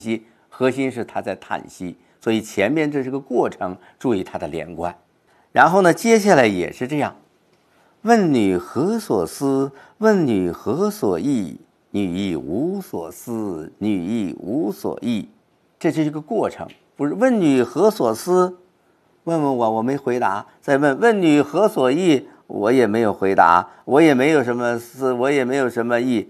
息，核心是他在叹息，所以前面这是个过程，注意它的连贯。然后呢，接下来也是这样，问女何所思？问女何所忆？女亦无所思，女亦无所忆。这是一个过程，不是问女何所思？问问我没回答，再问女何所忆？我也没有回答，我也没有什么思，我也没有什么意。